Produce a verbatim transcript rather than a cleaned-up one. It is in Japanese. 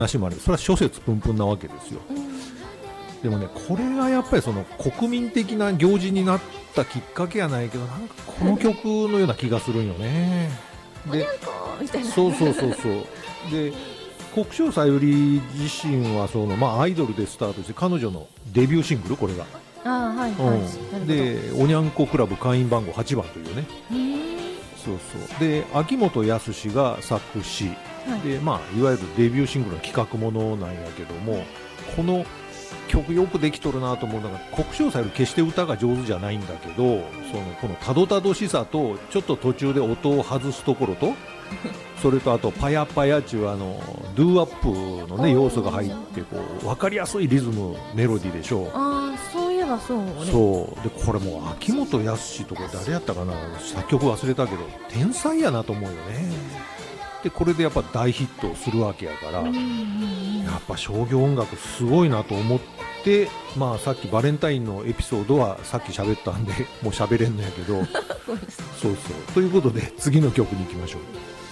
話もある。それは諸説プンプンなわけですよ。でもね、これがやっぱりその国民的な行事になったきっかけやないけど、なんかこの曲のような気がするんよね。で、そうそうそうそう。で、国生さゆり自身はその、まあ、アイドルでスタートして、彼女のデビューシングル、これが。 あ、はいはい、 うん、で、おにゃんこクラブ会員番号はちばんというね。そうそう。で、秋元康が作詞、はい、で、まあ、いわゆるデビューシングルの企画ものなんやけども、この曲よくできとるなと思うのが、国生さゆり決して歌が上手じゃないんだけど、そのこのたどたどしさとちょっと途中で音を外すところとそれとあとパヤパヤっていうあのドゥーアップのね要素が入ってこう分かりやすいリズムメロディーでしょう。 ああ、そういえばそうね。 そうで、これもう秋元康とか誰やったかな、作曲忘れたけど天才やなと思うよね。でこれでやっぱ大ヒットするわけやから、やっぱ商業音楽すごいなと思って、まあ、さっきバレンタインのエピソードはさっき喋ったんでもう喋れんのやけどそうそうということで次の曲に行きましょう。